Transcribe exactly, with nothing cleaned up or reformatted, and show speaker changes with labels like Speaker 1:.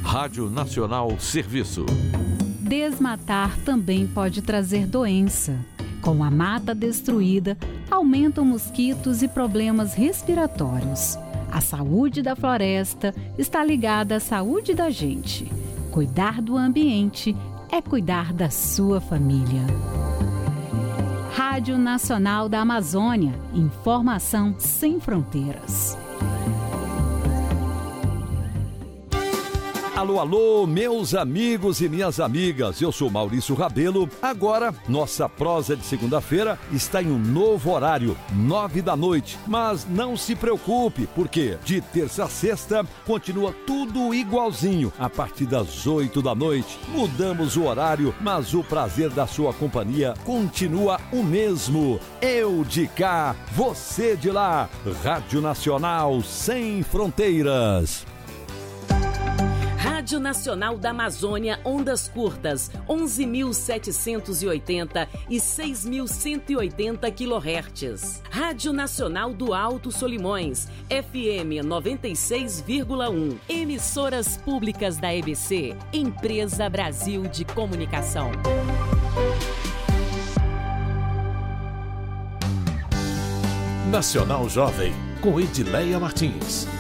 Speaker 1: Rádio Nacional Serviço.
Speaker 2: Desmatar também pode trazer doença. Com a mata destruída, aumentam mosquitos e problemas respiratórios. A saúde da floresta está ligada à saúde da gente. Cuidar do ambiente é cuidar da sua família. Rádio Nacional da Amazônia. Informação sem fronteiras.
Speaker 1: Alô, alô, meus amigos e minhas amigas, eu sou Maurício Rabelo. Agora, nossa prosa de segunda-feira está em um novo horário, nove da noite. Mas não se preocupe, porque de terça a sexta continua tudo igualzinho, a partir das oito da noite. Mudamos o horário, mas o prazer da sua companhia continua o mesmo. Eu de cá, você de lá. Rádio Nacional Sem Fronteiras.
Speaker 3: Rádio Nacional da Amazônia, ondas curtas, onze mil setecentos e oitenta e seis mil cento e oitenta quilohertz. Rádio Nacional do Alto Solimões, F M noventa e seis vírgula um. Emissoras públicas da E B C, Empresa Brasil de Comunicação.
Speaker 4: Nacional Jovem, com Edileia Martins.